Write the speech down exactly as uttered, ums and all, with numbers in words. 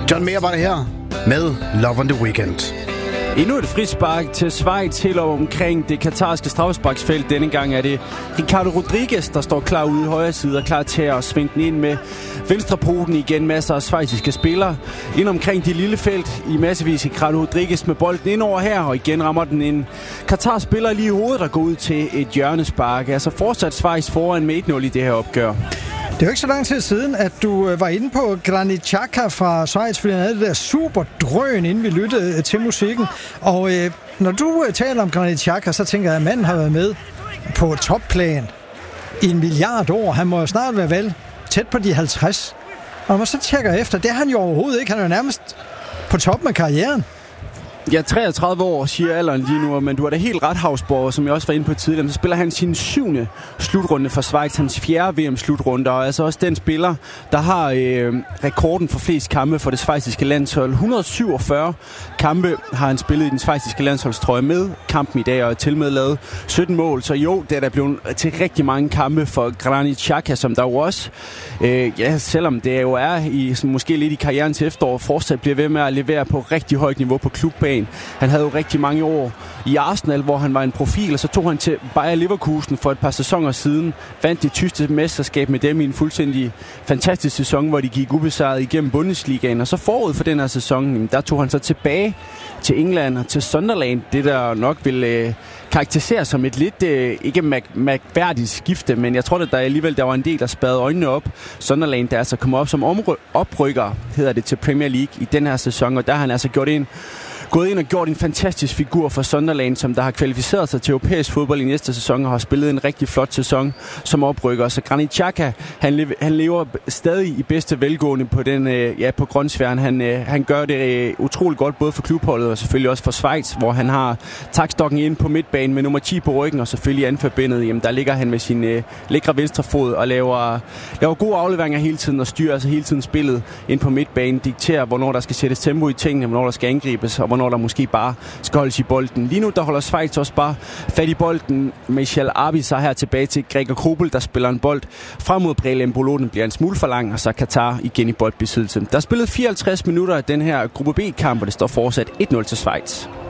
John Mayer var det her med Love on the Weekend. Endnu et frispark til Schweiz helt op omkring det katarske straffesparksfelt. Denne gang er det Ricardo Rodriguez, der står klar ude i højre side og klar til at svinge den ind med venstrepoten igen. Masser af schweiziske spillere ind omkring det lille felt i massevis. Ricardo Rodriguez med bolden ind over her, og igen rammer den en Katar-spiller lige i hovedet, der går ud til et hjørnespark. Altså fortsat Schweiz foran med et nul i det her opgør. Det er jo ikke så lang tid siden, at du var inde på Granit Xhaka fra Schweiz, fordi han havde det der super drøn, inden vi lyttede til musikken. Og øh, når du øh, taler om Granit Xhaka, så tænker jeg, at manden har været med på topplan i en milliard år. Han må jo snart være vel tæt på de halvtreds. Og når man så tjekker efter, det er han jo overhovedet ikke. Han er jo nærmest på toppen af karrieren. Ja, treogtredive år siger alderen lige nu, men du har da helt ret, Havsborg, som jeg også var inde på tidligere. Så spiller han sin syvende slutrunde for Schweiz, hans fjerde V M-slutrunde, og altså også den spiller, der har øh, rekorden for flest kampe for det schweiziske landshold. et hundrede og syvogfyrre kampe har han spillet i den schweiziske landsholdstrøje med kampen i dag, og til med lavet sytten mål. Så jo, det er der blevet til rigtig mange kampe for Granit Xhaka, som der jo også, øh, ja, selvom det jo er i, som måske lidt i karrieren til efterår, fortsat bliver ved med at levere på rigtig højt niveau på klubbanen. Han havde jo rigtig mange år i Arsenal, hvor han var en profil, og så tog han til Bayer Leverkusen for et par sæsoner siden, vandt det tyske mesterskab med dem i en fuldstændig fantastisk sæson, hvor de gik ubesejret igennem Bundesligaen, og så forud for den her sæson, der tog han så tilbage til England og til Sunderland, det der nok vil øh, karakterisere som et lidt, øh, ikke mag- magværdigt skifte, men jeg tror, at der alligevel der var en del, der spadede øjnene op. Sunderland, der altså kommer op som omry- oprykker, hedder det, til Premier League i den her sæson, og der har han altså gjort en gået ind og gjort en fantastisk figur for Sunderland, som der har kvalificeret sig til europæisk fodbold i næste sæson og har spillet en rigtig flot sæson som oprykker. Så Granit Xhaka, han, lever, han lever stadig i bedste velgående på den, øh, ja, på grønsværen. Han, øh, han gør det øh, utroligt godt, både for klubholdet og selvfølgelig også for Schweiz, hvor han har takstokken ind på midtbanen med nummer ti på ryggen, og selvfølgelig anforbindet. Jamen, der ligger han med sin øh, lækre venstre fod og laver, laver gode afleveringer hele tiden og styrer altså hele tiden spillet ind på midtbanen, dikterer, hvornår der skal sættes tempo i tingene, hvornår der skal angribes, og hvornår der måske bare skal holdes i bolden. Lige nu, der holder Schweiz også bare fat i bolden. Michel Arbitz her tilbage til Gregor Kobel, der spiller en bold frem mod Breel Embolo. Den bliver en smule for lang, og så Katar igen i boldbesiddelse. Der er spillet fireoghalvtreds minutter af den her gruppe B-kamp, og det står fortsat et nul til Schweiz.